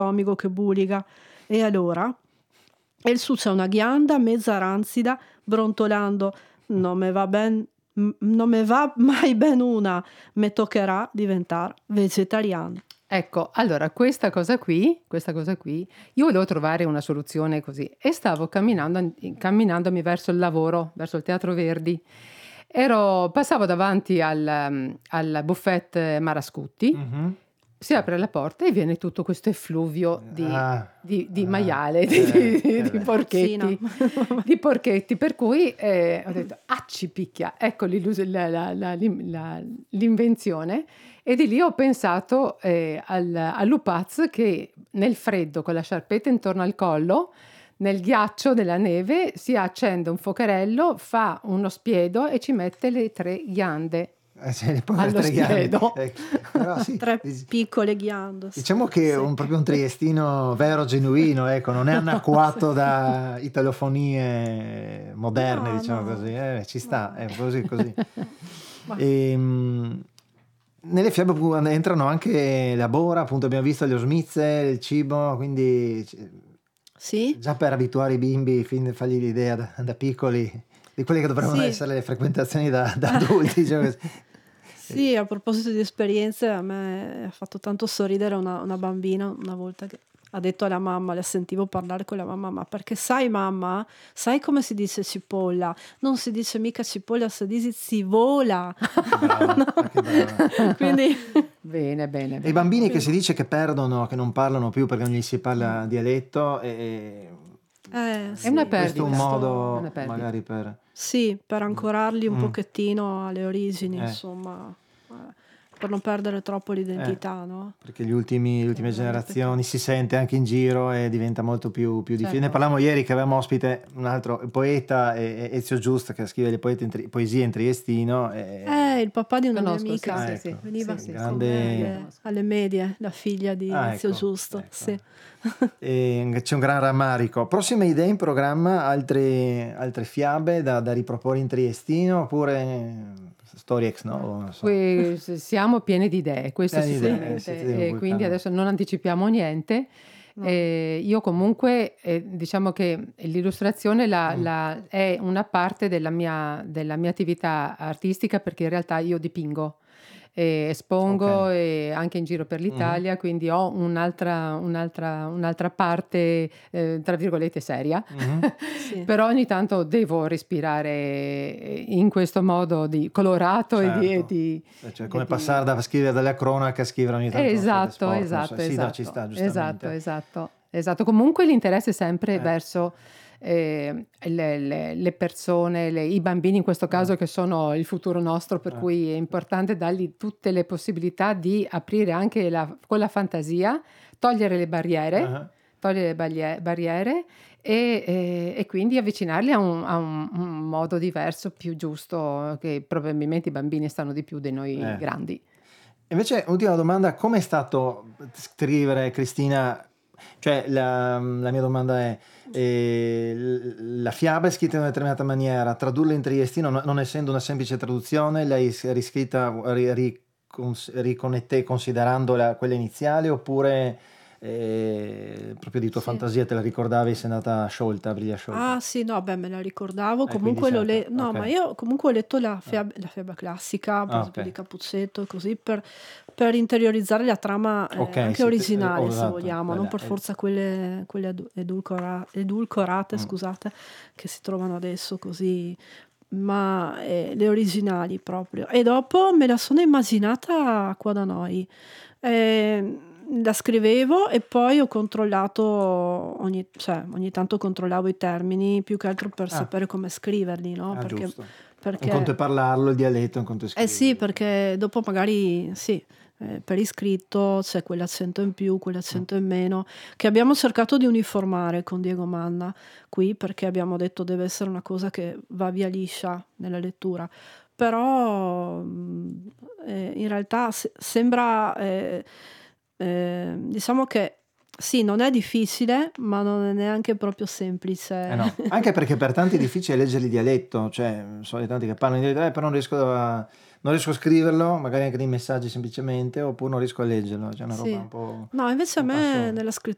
amico che bulica. E allora? E il su c'è una ghianda mezza rancida, brontolando. Non me va ben, non me va mai ben una. Me toccherà diventare vegetariano. Ecco, allora questa cosa qui, io volevo trovare una soluzione così e stavo camminandomi verso il lavoro, verso il Teatro Verdi. Passavo davanti al buffet Marascutti, Mhm. si apre la porta e viene tutto questo effluvio di maiale, di beh. Sì, no. porchetti, di porchetti, per cui ho detto, ah, ci picchia, ecco l'invenzione. E di lì ho pensato al Lupaz che nel freddo, con la sciarpetta intorno al collo, nel ghiaccio della neve, si accende un fuocherello, fa uno spiedo e ci mette le 3 ghiande Sì, poi allo spiedo. Però sì, Tre piccole ghiande. sì. diciamo che è Sì. proprio un triestino vero, genuino, ecco, non è anacquato da italofonie moderne, No, diciamo no. così, ci sta, No. è così così. Ma- Nelle fiabe entrano anche la bora, appunto abbiamo visto gli osmize, il cibo, quindi Sì? già per abituare i bimbi, fargli l'idea da piccoli di quelle che dovrebbero Sì. essere le frequentazioni da adulti, diciamo così. Sì, a proposito di esperienze, a me ha fatto tanto sorridere una bambina una volta che ha detto alla mamma, la sentivo parlare con la mamma, ma perché sai mamma, sai come si dice cipolla? Non si dice mica cipolla, si dice civola. Che brava, che brava. Quindi Bene, bene, E i bene. bambini che si dice che perdono, che non parlano più perché non gli si parla dialetto, È una sì, questo è un perdita. questo modo È una perdita. magari per... sì, per ancorarli un Mm. pochettino alle origini, Eh. insomma, per non perdere troppo l'identità, no? Perché le ultime Che è un grande generazioni peccato. si sente anche in giro e diventa molto più difficile. Certo. Ne parlavamo ieri che avevamo ospite un altro poeta, Ezio Giusta, che scrive le poesie in triestino. Il papà di una mia Conosco, sì, amica sì, ecco. sì. veniva Sì, sì, con grande- me alle medie, la figlia di Ezio ecco, Giusto. ecco. Sì. C'è un gran rammarico. Prossime idee in programma? Altre fiabe da riproporre in triestino oppure storie ex novo? Non so. Siamo pieni di idee, questo Pieni di idee, sicuramente. siete un E quindi vulcano. adesso non anticipiamo niente. No. Io comunque diciamo che l'illustrazione è una parte della mia attività artistica, perché in realtà io dipingo e espongo Ok. e anche in giro per l'Italia, quindi ho un'altra parte tra virgolette seria. Mhm. Sì. Però ogni tanto devo respirare in questo modo di colorato Certo. Cioè, come passare da scrivere dalla cronaca a scrivere ogni tanto foto sport, non so. Sì, no, ci sta, giustamente. Esatto. Comunque l'interesse è sempre verso le persone, i bambini in questo caso, che sono il futuro nostro, per cui è importante dargli tutte le possibilità di aprire anche con la fantasia, togliere le barriere, e quindi avvicinarli a un modo diverso, più giusto, che probabilmente i bambini stanno di più di noi grandi. Invece, ultima domanda, com'è stato scrivere, Cristina? Cioè, la mia domanda è, la fiaba è scritta in una determinata maniera, tradurla in triestino, non essendo una semplice traduzione, l'hai riscritta, considerando quella iniziale, oppure proprio di tua Sì. fantasia te la ricordavi e sei andata briglia sciolta? Ah sì, no, beh, me la ricordavo. Quindi Comunque certo, no, ok. ma io comunque ho letto la fiaba classica, per esempio ok. di Cappuccetto, così per interiorizzare la trama Ok, anche sì, originale, se esatto, vogliamo, non per forza quelle edulcorate, scusate, che si trovano adesso così, ma le originali proprio. E dopo me la sono immaginata qua da noi. La scrivevo e poi ho controllato ogni tanto controllavo i termini, più che altro per sapere come scriverli, no? Giusto. Un Perché conto è parlarlo, il dialetto, un conto è eh sì, scriverlo. perché dopo magari sì, per iscritto c'è quell'accento in più, quell'accento in meno, che abbiamo cercato di uniformare con Diego Manna qui, perché abbiamo detto deve essere una cosa che va via liscia nella lettura. Però in realtà sembra, diciamo che sì, non è difficile, ma non è neanche proprio semplice. No. Anche perché per tanti è difficile leggere il dialetto, cioè sono tanti che parlano in dialetto, però non riesco a scriverlo, magari anche dei messaggi semplicemente, oppure non riesco a leggerlo, c'è una roba Sì. un po'... No, invece a un me passo- nella